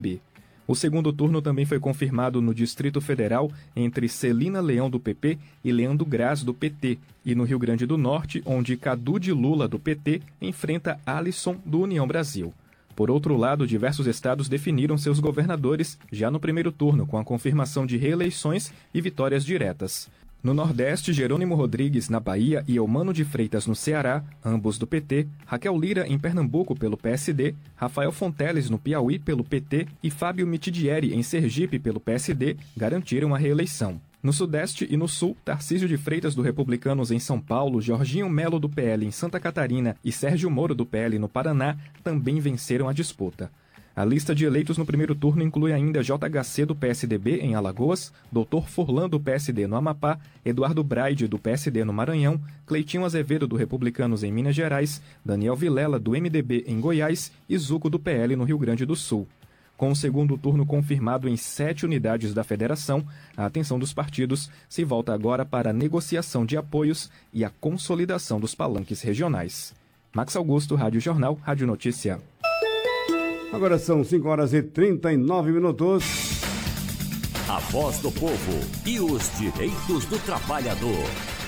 O segundo turno também foi confirmado no Distrito Federal entre Celina Leão, do PP, e Leandro Graz, do PT, e no Rio Grande do Norte, onde Cadu de Lula, do PT, enfrenta Alisson, do União Brasil. Por outro lado, diversos estados definiram seus governadores já no primeiro turno, com a confirmação de reeleições e vitórias diretas. No Nordeste, Jerônimo Rodrigues, na Bahia, e Eumano de Freitas, no Ceará, ambos do PT, Raquel Lira, em Pernambuco, pelo PSD, Rafael Fonteles, no Piauí, pelo PT, e Fábio Mitidieri, em Sergipe, pelo PSD, garantiram a reeleição. No Sudeste e no Sul, Tarcísio de Freitas, do Republicanos, em São Paulo, Jorginho Melo, do PL, em Santa Catarina, e Sérgio Moro, do PL, no Paraná, também venceram a disputa. A lista de eleitos no primeiro turno inclui ainda JHC do PSDB em Alagoas, Dr. Furlan do PSD no Amapá, Eduardo Braide do PSD no Maranhão, Cleitinho Azevedo do Republicanos em Minas Gerais, Daniel Vilela do MDB em Goiás e Zuco do PL no Rio Grande do Sul. Com o segundo turno confirmado em 7 unidades da federação, a atenção dos partidos se volta agora para a negociação de apoios e a consolidação dos palanques regionais. Max Augusto, Rádio Jornal, Rádio Notícia. Agora são 5h39. A voz do povo e os direitos do trabalhador.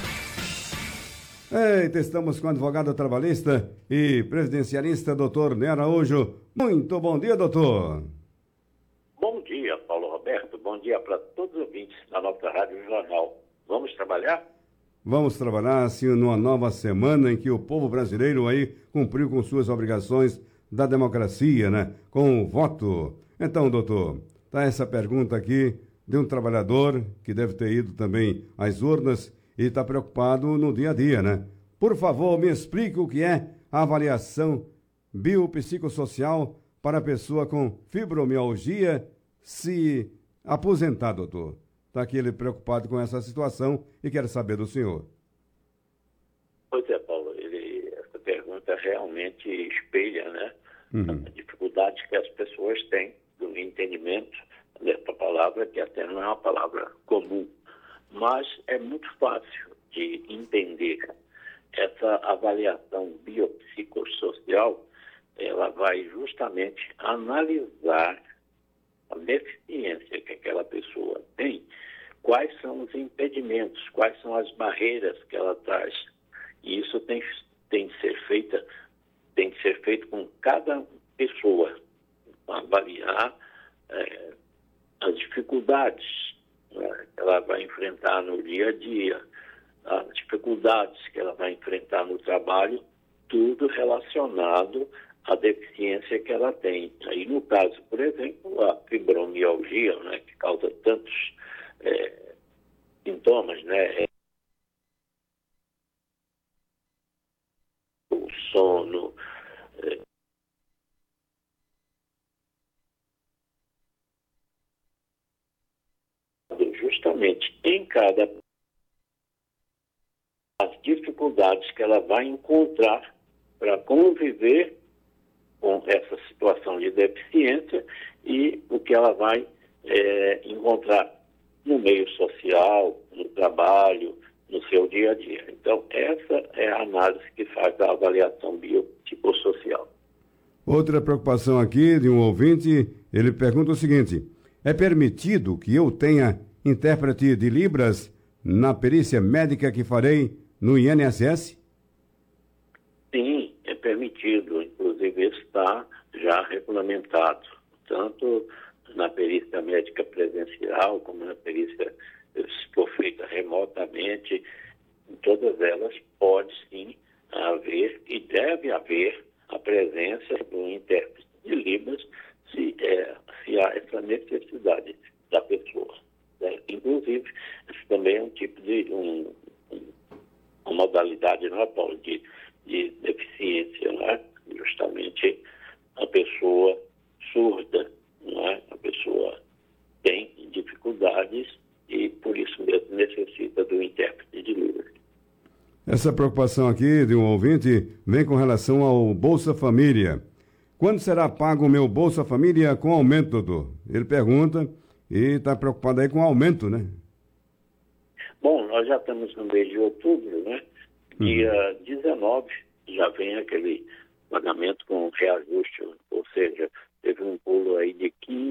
Eita, estamos com o advogado trabalhista e previdenciarista, doutor Ney Araújo. Muito bom dia, doutor. Bom dia, Paulo Roberto. Bom dia para todos os ouvintes da nossa Rádio Jornal. Vamos trabalhar? Vamos trabalhar, assim, numa nova semana em que o povo brasileiro aí cumpriu com suas obrigações da democracia, né? Com o voto. Então, doutor, tá essa pergunta aqui de um trabalhador que deve ter ido também às urnas e está preocupado no dia a dia, né? Por favor, me explique o que é a avaliação biopsicossocial para a pessoa com fibromialgia se aposentar, doutor. Está aqui ele preocupado com essa situação e quer saber do senhor. Pois é, Paulo, essa pergunta realmente espelha, né? A dificuldade que as pessoas têm do entendimento dessa palavra, que até não é uma palavra comum, mas é muito fácil de entender. Essa avaliação biopsicossocial, ela vai justamente analisar a deficiência que aquela pessoa tem, quais são os impedimentos, quais são as barreiras que ela traz. E isso tem que ser feito com cada pessoa, avaliar as dificuldades, né, que ela vai enfrentar no dia a dia, as dificuldades que ela vai enfrentar no trabalho, tudo relacionado à deficiência que ela tem. Aí, no caso, por exemplo, a fibromialgia, né, que causa tantos sintomas, né, o sono, justamente em cada as dificuldades que ela vai encontrar para conviver com essa situação de deficiência e o que ela vai encontrar no meio social, no trabalho, no seu dia a dia. Então, essa é a análise que faz a avaliação biopsicossocial. Outra preocupação aqui de um ouvinte, ele pergunta o seguinte: é permitido que eu tenha intérprete de Libras na perícia médica que farei no INSS? Sim, é permitido. Inclusive, está já regulamentado, tanto na perícia médica presencial, como na perícia, se for feita remotamente. Em todas elas pode sim haver e deve haver a presença do intérprete de Libras se há essa necessidade da pessoa. Né? Inclusive, isso também é um tipo de uma modalidade, não é, Paulo, de deficiência, não é? Justamente a pessoa surda, não é? A pessoa tem dificuldades e por isso mesmo necessita do intérprete de Libras. Essa preocupação aqui de um ouvinte vem com relação ao Bolsa Família. Quando será pago o meu Bolsa Família com aumento, doutor? Ele pergunta e está preocupado aí com o aumento, né? Bom, nós já estamos no mês de outubro, né? Dia 19 já vem aquele pagamento com reajuste, ou seja, teve um pulo aí de 15